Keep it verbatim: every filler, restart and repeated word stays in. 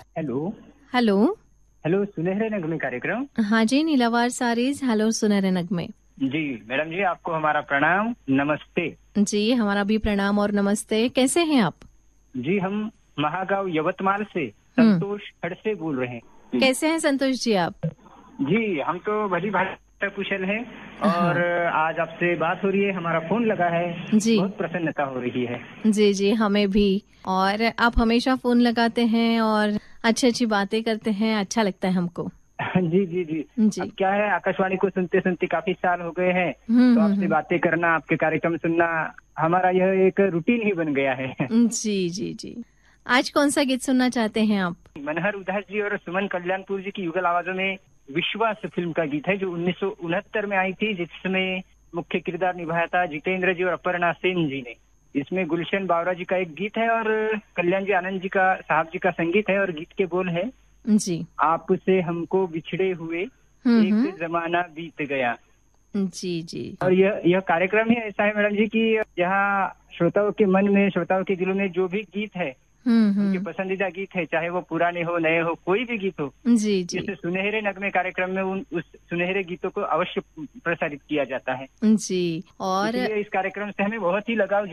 Hello. Hello. Hello, सुनहरे नगमे कार्यक्रम। हाँ जी, नीलावार सारीज। हेलो सुनहरे नगमे। जी मैडम जी, आपको हमारा प्रणाम, नमस्ते। जी हमारा भी प्रणाम और नमस्ते। कैसे हैं आप? जी हम महागांव यवतमाल से हम्म। संतोष खड़से बोल रहे हैं। कैसे हैं संतोष जी आप? जी हम तो भली भांति कुशल हैं और हाँ आज आपसे बात हो रही है, हमारा फोन लगा है, जी बहुत प्रसन्नता हो रही है। जी जी हमें भी। और आप हमेशा फोन लगाते हैं और अच्छी अच्छी बातें करते हैं, अच्छा लगता है हमको। जी जी जी। अब जी। क्या है, आकाशवाणी को सुनते सुनते काफी साल हो गए हैं, हम्म तो हम्म आपसे हम्म। बातें करना, आपके कार्यक्रम सुनना हमारा यह एक रूटीन ही बन गया है। जी जी जी। आज कौन सा गीत सुनना चाहते हैं आप? मनहर उदास जी और सुमन कल्याणपुर जी की युगल आवाजों में विश्वास फिल्म का गीत है, जो उन्नीस सौ उनहत्तर में आई थी, जिसमें मुख्य किरदार निभाया था जितेंद्र जी और अपर्णा सेन जी ने। इसमें गुलशन बावरा जी का एक गीत है और कल्याण जी आनंद जी का साहब जी का संगीत है, और गीत के बोल है, जी। आपसे हमको बिछड़े हुए हम्म एक हम्म। जमाना बीत गया। जी जी। और यह यह कार्यक्रम ही ऐसा है मैडम जी कि जहाँ श्रोताओं के मन में, श्रोताओं के दिलों में जो भी गीत है, हम्म उनके हम्म। पसंदीदा गीत है, चाहे वो पुराने हो, नए हो, कोई भी गीत हो, जी जी जैसे सुनहरे नगमे कार्यक्रम में उन उस सुनहरे गीतों को अवश्य प्रसारित किया जाता है। जी। और इसलिए इस कार्यक्रम से हमें बहुत ही लगाव